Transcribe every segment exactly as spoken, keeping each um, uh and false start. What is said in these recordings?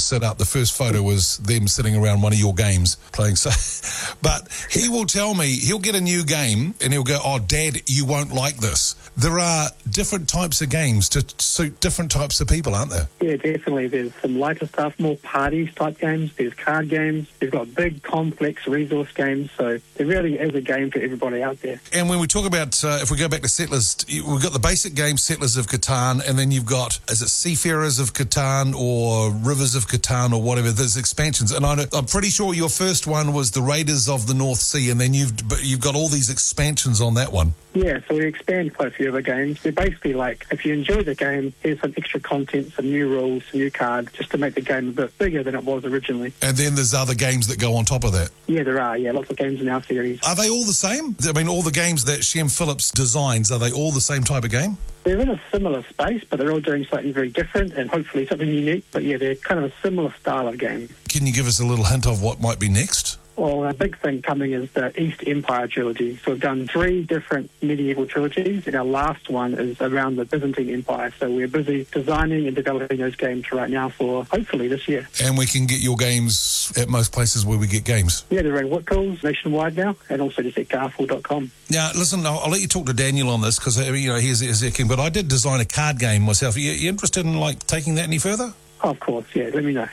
sit up. The first photo was them sitting around one of your games playing. So, but he will tell me, he'll get a new game and he'll go, oh, Dad, you won't like this. There are different types of games to suit different types of people, aren't there? Yeah, definitely. There's some lighter stuff, more parties type games. There's card games. They've got big, complex resource games. So there really is a game for everybody out there. And when we talk about, uh, if we go back to Settlers, we've got the basic game, Settlers of Catan, and then you've got, is it Seafarers of Catan or Rivers of Catan or whatever? There's expansions. And I know, I'm pretty sure your first one was the Raiders of the North Sea, and then you've but you've got all these expansions on that one. Yeah, so we expand quite a few of our games. They're basically like, if you enjoy the game, here's some extra content, some new rules, some new cards, just to make the game a bit bigger than it was originally. And then there's other games that go on top of that. Yeah, there are. Yeah, lots of games in our series. Are they all the same? I mean, all the games that Shem Phillips designs, are they all the same type of game? They're in a similar space, but they're all doing something very different and hopefully something unique. But yeah, they're kind of a similar style of game. Can you give us a little hint of what might be next? Well, a big thing coming is the East Empire trilogy. So we've done three different medieval trilogies, and our last one is around the Byzantine Empire. So we're busy designing and developing those games right now for hopefully this year. And we can get your games at most places where we get games? Yeah, they're in Whitcoulls nationwide now, and also just at garfield dot com. Now, listen, I'll, I'll let you talk to Daniel on this, because, you know, he's, he's king, but I did design a card game myself. Are you, you interested in, like, taking that any further? Oh, of course, yeah, let me know.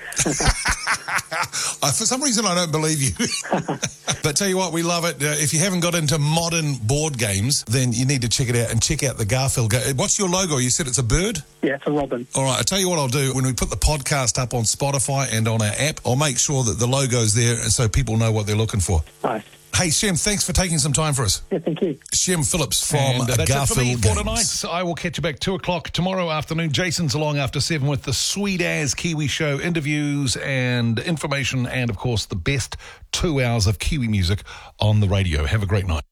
Uh, for some reason, I don't believe you. But tell you what, we love it. Uh, if you haven't got into modern board games, then you need to check it out and check out the Garfield game. What's your logo? You said it's a bird? Yeah, it's a robin. All right, I'll tell you what I'll do. When we put the podcast up on Spotify and on our app, I'll make sure that the logo's there so people know what they're looking for. Nice. Hey, Shem, thanks for taking some time for us. Yeah, thank you. Shem Phillips from and, uh, that's Garfield it for me for Games. tonight. I will catch you back two o'clock tomorrow afternoon. Jason's along after seven with the Sweet As Kiwi Show, interviews and information, and, of course, the best two hours of Kiwi music on the radio. Have a great night.